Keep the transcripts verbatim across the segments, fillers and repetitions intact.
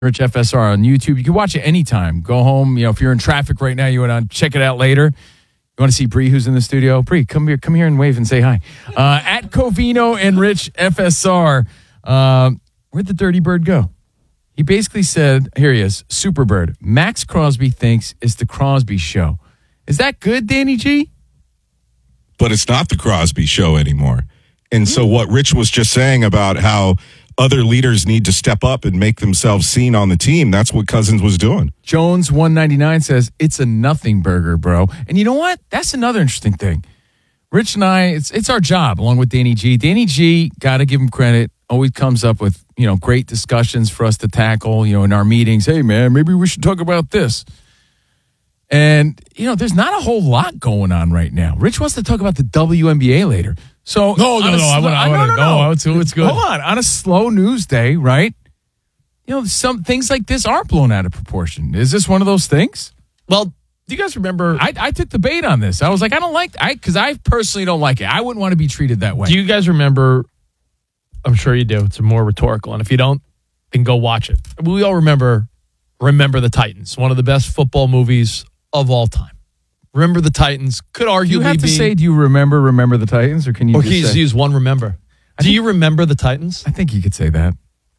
Rich F S R on YouTube. You can watch it anytime. Go home. You know, if you're in traffic right now, you want to check it out later. You want to see Bree, who's in the studio? Bree, come here, come here and wave and say hi. Uh, at Covino and Rich F S R. Uh, where'd the dirty bird go? He basically said, here he is, Superbird. Max Crosby thinks it's the Crosby show. Is that good, Danny G? But it's not the Crosby show anymore. And so what Rich was just saying about how other leaders need to step up and make themselves seen on the team, that's what Cousins was doing. Jones one ninety-nine says, it's a nothing burger, bro. And you know what? That's another interesting thing. Rich and I, it's it's our job, along with Danny G. Danny G, got to give him credit, always comes up with, you know, great discussions for us to tackle, you know, in our meetings. Hey, man, maybe we should talk about this. And, you know, there's not a whole lot going on right now. Rich wants to talk about the W N B A later. So no, no, no, sl- I want to no, no, no. no. It's, it's good. Hold on. On a slow news day, right? You know, some things like this are blown out of proportion. Is this one of those things? Well, do you guys remember? I, I took the bait on this. I was like, I don't like I because I personally don't like it. I wouldn't want to be treated that way. Do you guys remember? I'm sure you do. It's more rhetorical. And if you don't, then go watch it. We all remember Remember the Titans, one of the best football movies of all time. Remember the Titans could arguably be... You have to be, say, do you remember Remember the Titans? Or can you or just just say? use one remember? I do think, you remember the Titans? I think you could say that.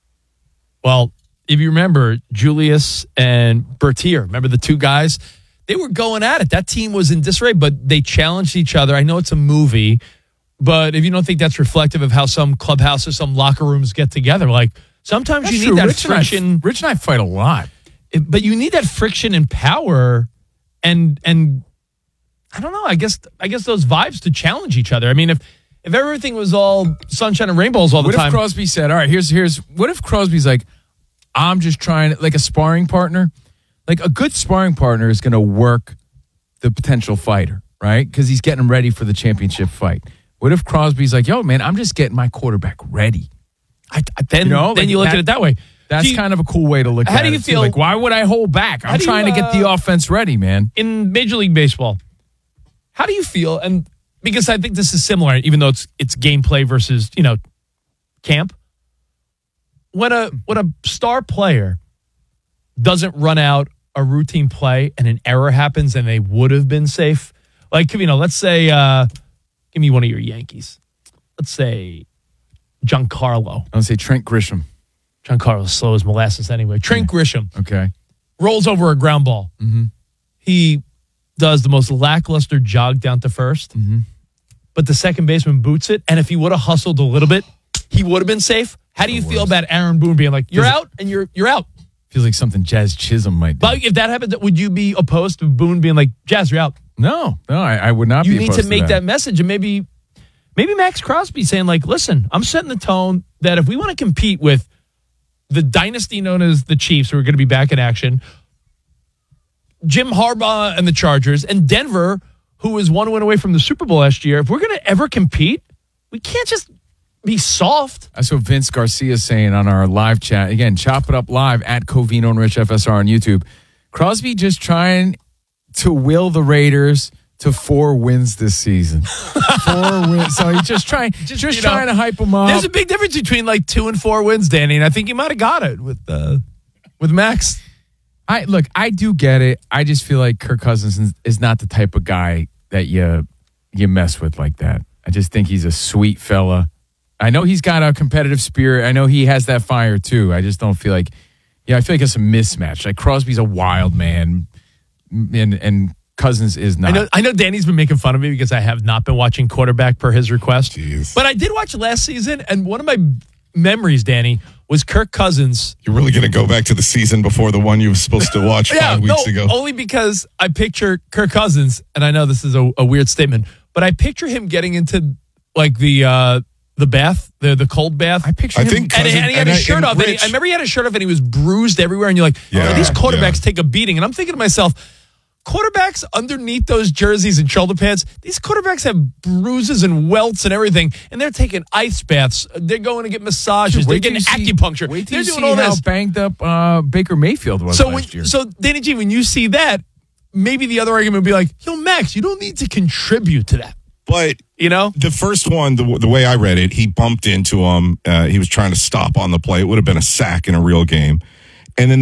Well, if you remember, Julius and Bertier, remember the two guys? They were going at it. That team was in disarray, but they challenged each other. I know it's a movie, but if you don't think that's reflective of how some clubhouses, some locker rooms get together, like sometimes that's you true. need that Rich friction. And I, Rich and I fight a lot. It, but you need that friction and power and and I don't know, I guess I guess those vibes to challenge each other. I mean, if if everything was all sunshine and rainbows all the what time. What if Crosby said, all right, here's here's what if Crosby's like, I'm just trying, like a sparring partner? Like a good sparring partner is going to work the potential fighter, right? Because he's getting ready for the championship fight. What if Crosby's like, yo, man, I'm just getting my quarterback ready? I, then you know, then like you look that, at it that way. That's you, kind of a cool way to look how at it. How do you feel? Too. Like, why would I hold back? I'm trying you, uh, to get the offense ready, man. In Major League Baseball, how do you feel? And because I think this is similar, even though it's it's gameplay versus, you know, camp. When a when a star player doesn't run out a routine play and an error happens and they would have been safe, like, you know, let's say, uh, give me one of your Yankees. Let's say Giancarlo. I would say Trent Grisham. Giancarlo's slow as molasses anyway. Trent yeah. Grisham. Okay. Rolls over a ground ball. Mm-hmm. He does the most lackluster jog down to first, mm-hmm. but the second baseman boots it, and if he would have hustled a little bit, he would have been safe. How do you feel about Aaron Boone being like, you're out and you're you're out? Feels like something Jazz Chisholm might do. But if that happened, would you be opposed to Boone being like, Jazz, you're out? No, no, I, I would not you be need opposed to to make that. that message, and maybe maybe Max Crosby saying like, listen, I'm setting the tone that if we want to compete with the dynasty known as the Chiefs, who are going to be back in action, Jim Harbaugh and the Chargers, and Denver, who was one win away from the Super Bowl last year, if we're going to ever compete, we can't just be soft. That's what Vince Garcia is saying on our live chat. Again, chop it up live at Covino and Rich F S R on YouTube. Crosby just trying to will the Raiders to four wins this season. Four wins. So he's just trying, just, just trying know, to hype them up. There's a big difference between like two and four wins, Danny, and I think you might have got it with uh, with Max. I look, I do get it. I just feel like Kirk Cousins is not the type of guy that you you mess with like that. I just think he's a sweet fella. I know he's got a competitive spirit. I know he has that fire too. I just don't feel like, yeah, I feel like it's a mismatch. Like Crosby's a wild man, and and Cousins is not. I know. I know. Danny's been making fun of me because I have not been watching quarterback per his request. Jeez. But I did watch last season, and one of my memories, Danny, was Kirk Cousins. You're really going to go back to the season before the one you were supposed to watch yeah, five weeks no, ago? Only because I picture Kirk Cousins, and I know this is a, a weird statement, but I picture him getting into like the uh, the bath, the the cold bath. I picture I him, think and, Cousins, and he had and his I, shirt and off. Rich, And he, I remember he had his shirt off, and he was bruised everywhere. And you're like, yeah, oh, these quarterbacks yeah. take a beating. And I'm thinking to myself, quarterbacks underneath those jerseys and shoulder pads, these quarterbacks have bruises and welts and everything, and they're taking ice baths. They're going to get massages. They're getting acupuncture. Wait till they're you doing see all how this. banged up uh, Baker Mayfield was So, last when, year. so Danny G, when you see that, maybe the other argument would be like, yo, Max, you don't need to contribute to that. But you know, the first one, the, the way I read it, he bumped into him. Uh, he was trying to stop on the play. It would have been a sack in a real game. And then